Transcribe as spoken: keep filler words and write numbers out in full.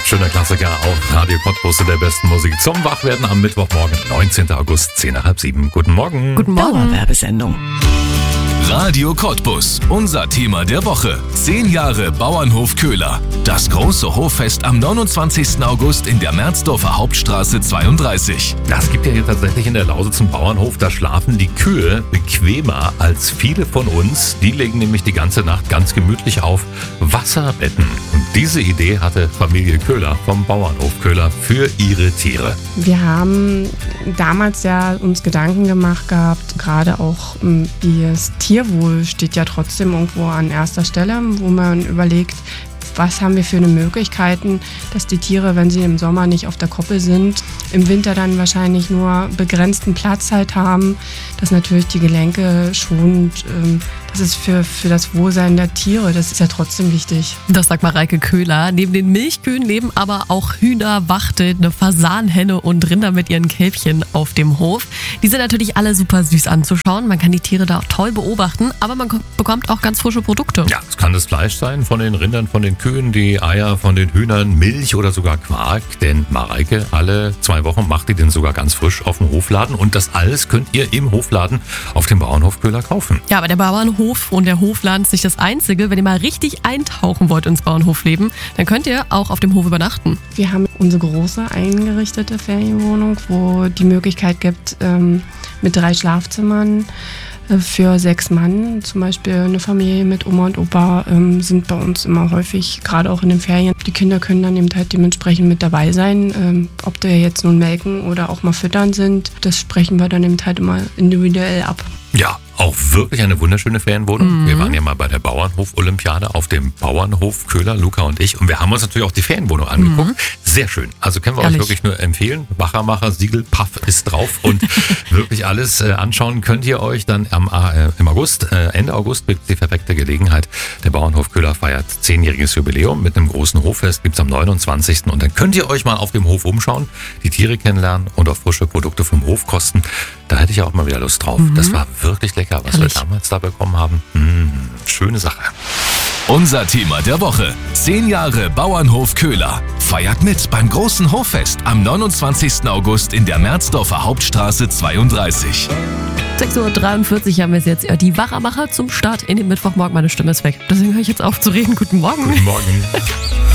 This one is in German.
schöner Klassiker auf Radio Cottbus der besten Musik zum Wachwerden am Mittwochmorgen, neunzehnten August, zehn nach halb sieben. Guten Morgen. Guten Morgen. Dauerwerbesendung. Radio Cottbus, unser Thema der Woche. Zehn Jahre Bauernhof Köhler. Das große Hoffest am neunundzwanzigsten August in der Merzdorfer Hauptstraße zweiunddreißig. Das gibt ja hier tatsächlich in der Lausitz einen Bauernhof, da schlafen die Kühe bequemer als viele von uns. Die legen nämlich die ganze Nacht ganz gemütlich auf Wasserbetten. Und diese Idee hatte Familie Köhler vom Bauernhof Köhler für ihre Tiere. Wir haben damals ja uns Gedanken gemacht gehabt, gerade auch ähm, das Tierwohl steht ja trotzdem irgendwo an erster Stelle, wo man überlegt, was haben wir für eine Möglichkeiten, dass die Tiere, wenn sie im Sommer nicht auf der Koppel sind, im Winter dann wahrscheinlich nur begrenzten Platz halt haben, dass natürlich die Gelenke schonend, ähm, das ist für, für das Wohlsein der Tiere, das ist ja trotzdem wichtig. Das sagt Mareike Köhler. Neben den Milchkühen leben aber auch Hühner, Wachtel, eine Fasanhenne und Rinder mit ihren Kälbchen auf dem Hof. Die sind natürlich alle super süß anzuschauen. Man kann die Tiere da auch toll beobachten, aber man bekommt auch ganz frische Produkte. Ja, es kann das Fleisch sein von den Rindern, von den Kühen, die Eier von den Hühnern, Milch oder sogar Quark. Denn Mareike, alle zwei Wochen macht die den sogar ganz frisch auf dem Hofladen. Und das alles könnt ihr im Hofladen auf dem Bauernhof Köhler kaufen. Ja, aber der Bauernhof und der Hofladen ist nicht das Einzige. Wenn ihr mal richtig eintauchen wollt ins Bauernhofleben, dann könnt ihr auch auf dem Hof übernachten. Wir haben unsere große eingerichtete Ferienwohnung, wo die Möglichkeit gibt, ähm, mit drei Schlafzimmern äh, für sechs Mann, zum Beispiel eine Familie mit Oma und Opa, ähm, sind bei uns immer häufig, gerade auch in den Ferien. Die Kinder können dann eben halt dementsprechend mit dabei sein. Ähm, ob die jetzt nun melken oder auch mal füttern sind, das sprechen wir dann eben halt immer individuell ab. Ja, auch wirklich eine wunderschöne Ferienwohnung. Mhm. Wir waren ja mal bei der Bauernhof-Olympiade auf dem Bauernhof Köhler, Luca und ich. Und wir haben uns natürlich auch die Ferienwohnung angeguckt. Mhm. Sehr schön. Also können wir Ehrlich? euch wirklich nur empfehlen. Wachermacher, Siegel, Paff ist drauf. Und wirklich alles äh, anschauen könnt ihr euch dann am, äh, im August. Äh, Ende August gibt es die perfekte Gelegenheit. Der Bauernhof Köhler feiert zehnjähriges Jubiläum mit einem großen Hoffest. Gibt es am neunundzwanzigsten Und dann könnt ihr euch mal auf dem Hof umschauen, die Tiere kennenlernen und auf frische Produkte vom Hof kosten. Da hätte ich auch mal wieder Lust drauf. Mhm. Das war wirklich lecker, was Herrlich. wir damals da bekommen haben. Mmh, schöne Sache. Unser Thema der Woche. Zehn Jahre Bauernhof Köhler. Feiert mit beim großen Hoffest am neunundzwanzigsten August in der Merzdorfer Hauptstraße zweiunddreißig. sechs Uhr dreiundvierzig haben wir es jetzt. Die Wachermacher zum Start in den Mittwochmorgen. Meine Stimme ist weg. Deswegen höre ich jetzt auf zu reden. Guten Morgen. Guten Morgen.